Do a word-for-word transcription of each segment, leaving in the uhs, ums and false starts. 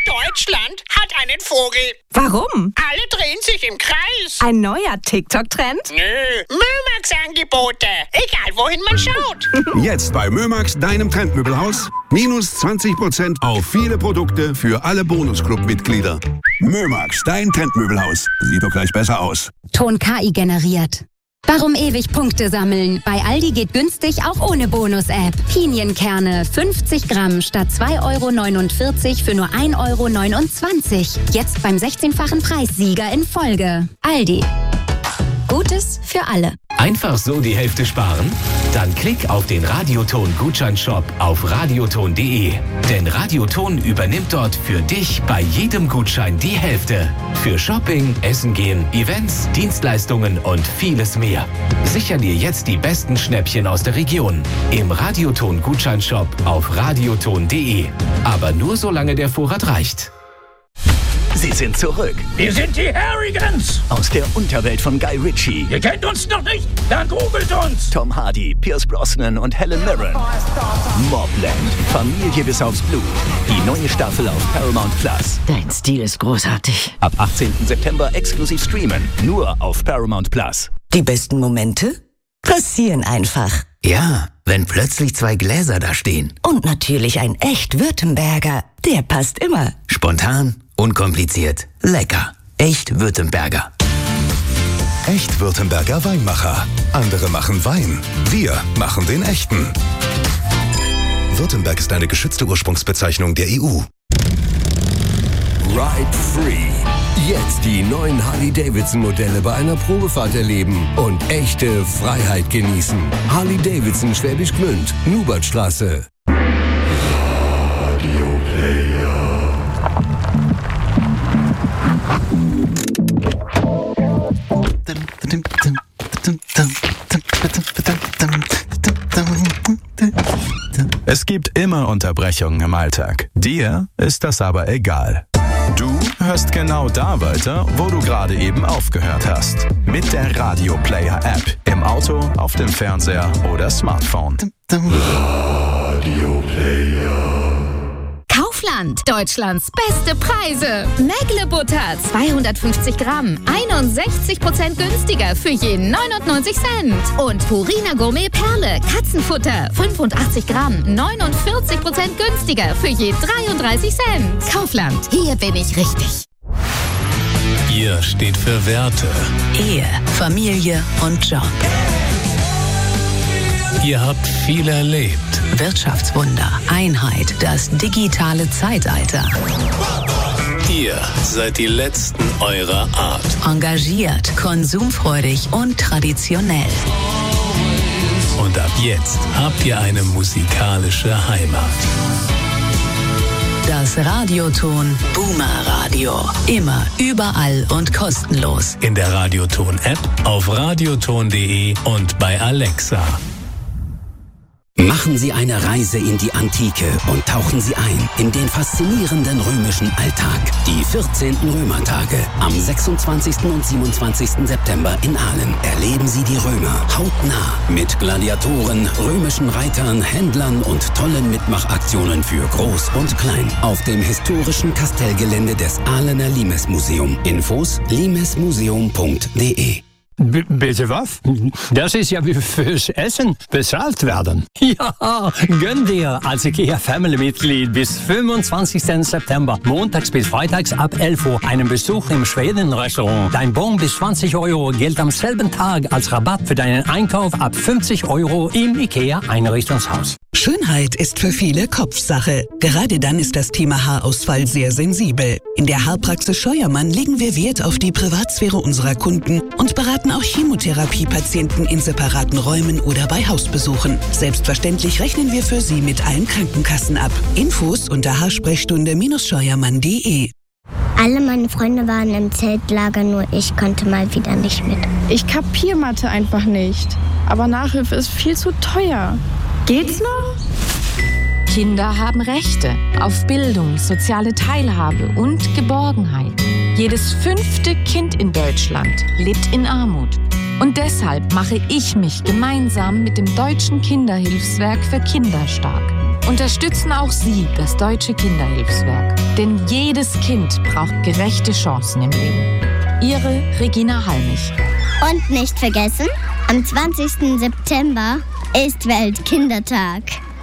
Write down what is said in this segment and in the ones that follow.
Deutschland hat einen Vogel. Warum? Alle drehen sich im Kreis. Ein neuer TikTok-Trend? Nö, Mömax-Angebote. Egal, wohin man schaut. Jetzt bei Mömax, deinem Trendmöbelhaus. Minus zwanzig Prozent auf viele Produkte für alle Bonusclub-Mitglieder. Mömax, dein Trendmöbelhaus. Sieht doch gleich besser aus. Ton K I generiert. Warum ewig Punkte sammeln? Bei Aldi geht günstig auch ohne Bonus-App. Pinienkerne fünfzig Gramm statt zwei Euro neunundvierzig für nur ein Euro neunundzwanzig. Jetzt beim sechzehnfachen Preissieger in Folge. Aldi. Gutes für alle. Einfach so die Hälfte sparen? Dann klick auf den Radioton-Gutscheinshop auf radioton punkt de. Denn Radioton übernimmt dort für dich bei jedem Gutschein die Hälfte. Für Shopping, Essen gehen, Events, Dienstleistungen und vieles mehr. Sicher dir jetzt die besten Schnäppchen aus der Region. Im Radioton-Gutscheinshop auf radioton punkt de. Aber nur solange der Vorrat reicht. Sie sind zurück. Wir sind die Harrigans. Aus der Unterwelt von Guy Ritchie. Ihr kennt uns noch nicht? Dann googelt uns. Tom Hardy, Pierce Brosnan und Helen Mirren. Mobland. Familie bis aufs Blut. Die neue Staffel auf Paramount Plus. Dein Stil ist großartig. Ab achtzehnten September exklusiv streamen. Nur auf Paramount Plus. Die besten Momente passieren einfach. Ja, wenn plötzlich zwei Gläser da stehen. Und natürlich ein echt Württemberger. Der passt immer. Spontan, unkompliziert, lecker. Echt Württemberger. Echt Württemberger Weinmacher. Andere machen Wein. Wir machen den echten. Württemberg ist eine geschützte Ursprungsbezeichnung der E U. Ride Free. Jetzt die neuen Harley-Davidson-Modelle bei einer Probefahrt erleben und echte Freiheit genießen. Harley-Davidson Schwäbisch Gmünd, Nubertstraße. Radio Player. Es gibt immer Unterbrechungen im Alltag. Dir ist das aber egal. Du hörst genau da weiter, wo du gerade eben aufgehört hast. Mit der Radio Player App. Im Auto, auf dem Fernseher oder Smartphone. Radio Player. Kaufland. Deutschlands beste Preise. Mägle-Butter zweihundertfünfzig Gramm. einundsechzig Prozent günstiger für je neunundneunzig Cent. Und Purina Gourmet Perle. Katzenfutter. fünfundachtzig Gramm. neunundvierzig Prozent günstiger für je dreiunddreißig Cent. Kaufland. Hier bin ich richtig. Ihr steht für Werte. Ehe, Familie und Job. Ihr habt viel erlebt. Wirtschaftswunder, Einheit, das digitale Zeitalter. Ihr seid die Letzten eurer Art. Engagiert, konsumfreudig und traditionell. Und ab jetzt habt ihr eine musikalische Heimat. Das Radioton Boomer Radio. Immer, überall und kostenlos. In der Radioton-App, auf radioton punkt de und bei Alexa. Machen Sie eine Reise in die Antike und tauchen Sie ein in den faszinierenden römischen Alltag. Die vierzehnten Römertage am sechsundzwanzigsten und siebenundzwanzigsten September in Aalen. Erleben Sie die Römer hautnah mit Gladiatoren, römischen Reitern, Händlern und tollen Mitmachaktionen für Groß und Klein auf dem historischen Kastellgelände des Aalener Limesmuseum. Infos limesmuseum punkt de. B- bitte was? Das ist ja wie fürs Essen bezahlt werden. Ja, gönn dir als IKEA-Family-Mitglied bis fünfundzwanzigsten September, montags bis freitags ab elf Uhr, einen Besuch im Schweden-Restaurant. Dein Bon bis zwanzig Euro gilt am selben Tag als Rabatt für deinen Einkauf ab fünfzig Euro im IKEA-Einrichtungshaus. Schönheit ist für viele Kopfsache. Gerade dann ist das Thema Haarausfall sehr sensibel. In der Haarpraxis Scheuermann legen wir Wert auf die Privatsphäre unserer Kunden und beraten auch Chemotherapiepatienten in separaten Räumen oder bei Hausbesuchen. Selbstverständlich rechnen wir für Sie mit allen Krankenkassen ab. Infos unter haarsprechstunde scheuermann punkt de. Alle meine Freunde waren im Zeltlager, nur ich konnte mal wieder nicht mit. Ich kapier Mathe einfach nicht. Aber Nachhilfe ist viel zu teuer. Geht's noch? Kinder haben Rechte auf Bildung, soziale Teilhabe und Geborgenheit. Jedes fünfte Kind in Deutschland lebt in Armut. Und deshalb mache ich mich gemeinsam mit dem Deutschen Kinderhilfswerk für Kinder stark. unterstützen auch Sie das Deutsche Kinderhilfswerk. Denn jedes Kind braucht gerechte Chancen im Leben. Ihre Regina Halmich. Und nicht vergessen, am zwanzigsten September ist Weltkindertag.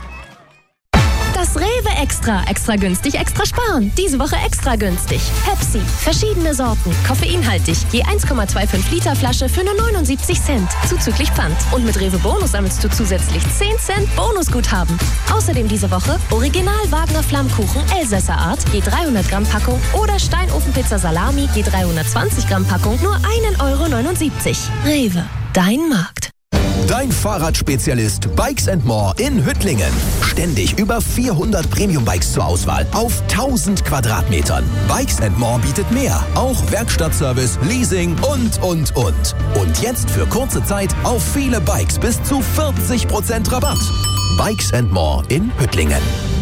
Das Rewe Extra. Extra günstig, extra sparen. Diese Woche extra günstig. Pepsi. Verschiedene Sorten. Koffeinhaltig. Je eins Komma fünfundzwanzig Liter Flasche für nur neunundsiebzig Cent. Zuzüglich Pfand. Und mit Rewe Bonus sammelst du zusätzlich zehn Cent Bonusguthaben. Außerdem diese Woche Original Wagner Flammkuchen Elsässer Art. Je dreihundert Gramm Packung. Oder Steinofenpizza Salami. Je dreihundertzwanzig Gramm Packung. Nur ein Euro neunundsiebzig. Rewe. Dein Markt. Dein Fahrradspezialist Bikes and More in Hüttlingen. Ständig über vierhundert Premium-Bikes zur Auswahl auf tausend Quadratmetern. Bikes and More bietet mehr. Auch Werkstattservice, Leasing und, und, und. Und jetzt für kurze Zeit auf viele Bikes bis zu vierzig Prozent Rabatt. Bikes and More in Hüttlingen.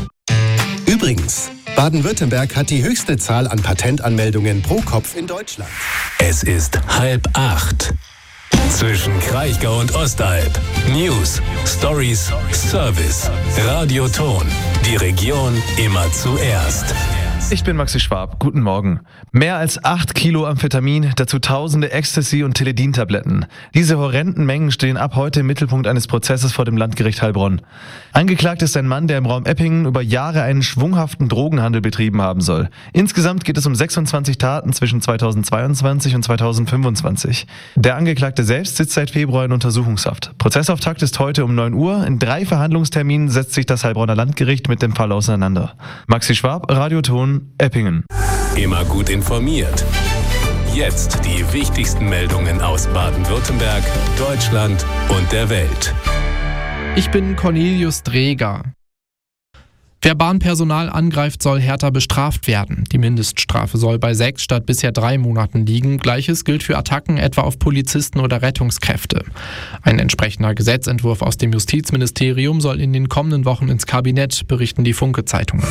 Übrigens, Baden-Württemberg hat die höchste Zahl an Patentanmeldungen pro Kopf in Deutschland. Es ist halb acht. Zwischen Kraichgau und Ostalb. News, Stories, Service. Radio Ton. Die Region immer zuerst. Ich bin Maxi Schwab. Guten Morgen. Mehr als acht Kilo Amphetamin, dazu tausende Ecstasy- und Teledin-Tabletten. Diese horrenden Mengen stehen ab heute im Mittelpunkt eines Prozesses vor dem Landgericht Heilbronn. Angeklagt ist ein Mann, der im Raum Eppingen über Jahre einen schwunghaften Drogenhandel betrieben haben soll. Insgesamt geht es um sechsundzwanzig Taten zwischen zweitausendzweiundzwanzig und zweitausendfünfundzwanzig. Der Angeklagte selbst sitzt seit Februar in Untersuchungshaft. Prozessauftakt ist heute um neun Uhr. In drei Verhandlungsterminen setzt sich das Heilbronner Landgericht mit dem Fall auseinander. Maxi Schwab, Radio Ton, Eppingen. Immer gut informiert. Jetzt die wichtigsten Meldungen aus Baden-Württemberg, Deutschland und der Welt. Ich bin Cornelius Dreger. Wer Bahnpersonal angreift, soll härter bestraft werden. Die Mindeststrafe soll bei sechs statt bisher drei Monaten liegen. Gleiches gilt für Attacken etwa auf Polizisten oder Rettungskräfte. Ein entsprechender Gesetzentwurf aus dem Justizministerium soll in den kommenden Wochen ins Kabinett, berichten die Funke-Zeitungen.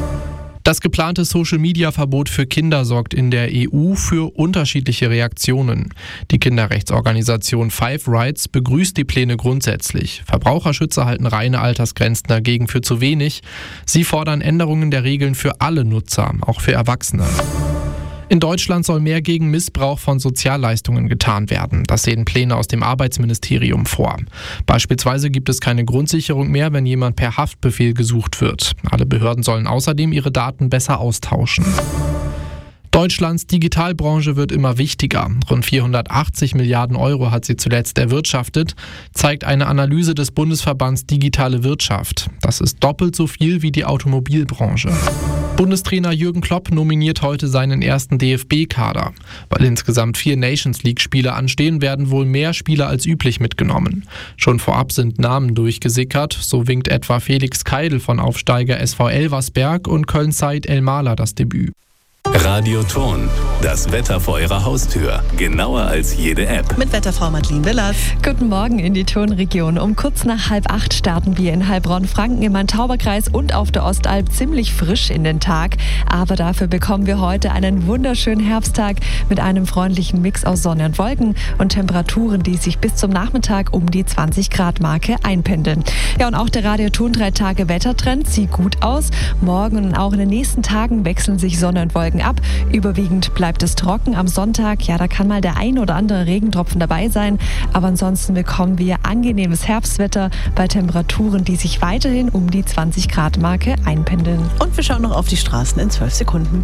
Das geplante Social-Media-Verbot für Kinder sorgt in der E U für unterschiedliche Reaktionen. Die Kinderrechtsorganisation Five Rights begrüßt die Pläne grundsätzlich. Verbraucherschützer halten reine Altersgrenzen dagegen für zu wenig. Sie fordern Änderungen der Regeln für alle Nutzer, auch für Erwachsene. In Deutschland soll mehr gegen Missbrauch von Sozialleistungen getan werden. Das sehen Pläne aus dem Arbeitsministerium vor. Beispielsweise gibt es keine Grundsicherung mehr, wenn jemand per Haftbefehl gesucht wird. Alle Behörden sollen außerdem ihre Daten besser austauschen. Deutschlands Digitalbranche wird immer wichtiger. Rund vierhundertachtzig Milliarden Euro hat sie zuletzt erwirtschaftet, zeigt eine Analyse des Bundesverbands Digitale Wirtschaft. Das ist doppelt so viel wie die Automobilbranche. Bundestrainer Jürgen Klopp nominiert heute seinen ersten D F B-Kader. Weil insgesamt vier Nations-League-Spiele anstehen, werden wohl mehr Spieler als üblich mitgenommen. Schon vorab sind Namen durchgesickert. So winkt etwa Felix Keidel von Aufsteiger S V Elversberg und Köln-Said El-Mala das Debüt. Radio Ton, das Wetter vor Ihrer Haustür. Genauer als jede App. Mit Wetterfrau Madeline Willers. Guten Morgen in die Tonregion. Um kurz nach halb acht starten wir in Heilbronn-Franken im Main-Tauber-Kreis und auf der Ostalb ziemlich frisch in den Tag. Aber dafür bekommen wir heute einen wunderschönen Herbsttag mit einem freundlichen Mix aus Sonne und Wolken und Temperaturen, die sich bis zum Nachmittag um die zwanzig Grad Marke einpendeln. Ja, und auch der Radio Ton drei Tage Wettertrend sieht gut aus. Morgen und auch in den nächsten Tagen wechseln sich Sonne und Wolken ab. Überwiegend bleibt es trocken. Am Sonntag, ja, da kann mal der ein oder andere Regentropfen dabei sein. Aber ansonsten bekommen wir angenehmes Herbstwetter bei Temperaturen, die sich weiterhin um die zwanzig Grad Marke einpendeln. Und wir schauen noch auf die Straßen in zwölf Sekunden.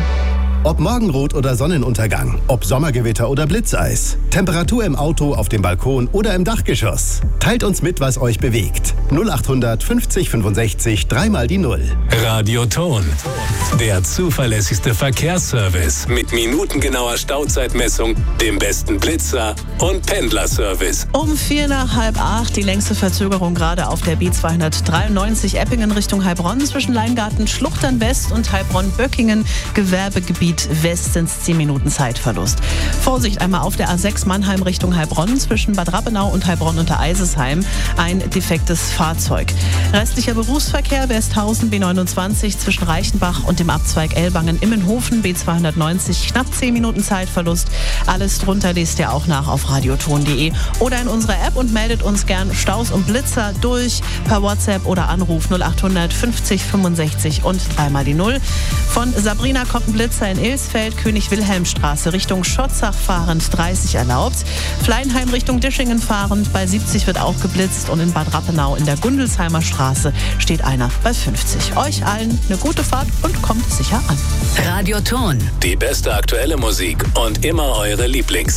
Ob Morgenrot oder Sonnenuntergang, ob Sommergewitter oder Blitzeis, Temperatur im Auto, auf dem Balkon oder im Dachgeschoss. Teilt uns mit, was euch bewegt. null achthundert fünfzig fünfundsechzig, dreimal die Null. Radio Ton, der zuverlässigste Verkehrsservice mit minutengenauer Stauzeitmessung, dem besten Blitzer und Pendlerservice. Um vier nach halb acht die längste Verzögerung gerade auf der B zweihundertdreiundneunzig Eppingen Richtung Heilbronn zwischen Leingarten, Schluchtern West und Heilbronn-Böckingen, Gewerbegebiet Südwest sind es zehn Minuten Zeitverlust. Vorsicht einmal auf der A sechs Mannheim Richtung Heilbronn zwischen Bad Rappenau und Heilbronn unter Eisesheim. Ein defektes Fahrzeug. Restlicher Berufsverkehr Westhausen B neunundzwanzig zwischen Reichenbach und dem Abzweig Ellwangen-Immenhofen B zweihundertneunzig. Knapp zehn Minuten Zeitverlust. Alles drunter lest ihr auch nach auf radioton punkt de oder in unserer App und meldet uns gern Staus und Blitzer durch per WhatsApp oder Anruf null achthundert fünfzig fünfundsechzig und dreimal die Null. Von Sabrina kommt ein Blitzer in Ilsfeld, König-Wilhelm-Straße Richtung Schotzach fahrend dreißig erlaubt. Fleinheim Richtung Dischingen fahrend bei siebzig wird auch geblitzt und in Bad Rappenau in der Gundelsheimer Straße steht einer bei fünfzig. Euch allen eine gute Fahrt und kommt sicher an. Radioton. Die beste aktuelle Musik und immer eure Lieblings